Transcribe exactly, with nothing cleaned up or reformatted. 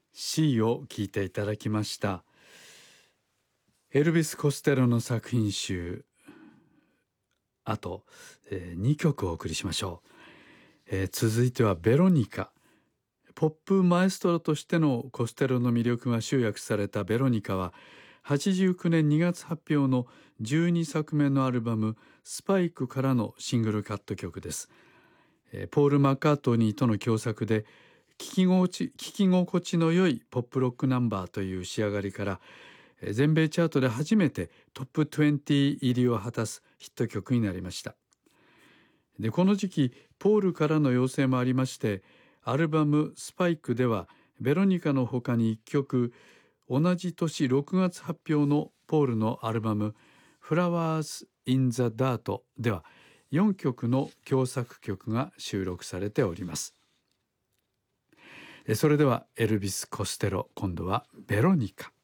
C を聴いていただきました。エルビス・コステロの作品集、あと、えー、にきょくお送りしましょう。えー、続いてはベロニカ。ポップマエストロとしてのコステロの魅力が集約されたベロニカは、はちじゅうきゅうねんにがつ発表のじゅうにさくめのアルバムスパイクからのシングルカット曲です。えー、ポール・マッカートニーとの共作で聴き心地、聴き心地の良いポップロックナンバーという仕上がりから、全米チャートで初めてトップにじゅう入りを果たすヒット曲になりました。で、この時期ポールからの要請もありまして、アルバムスパイクではベロニカの他にいっきょく、同じ年ろくがつ発表のポールのアルバム Flowers in the Dirt ではよんきょくの共作曲が収録されております。それではエルビス・コステロ、今度はベロニカ。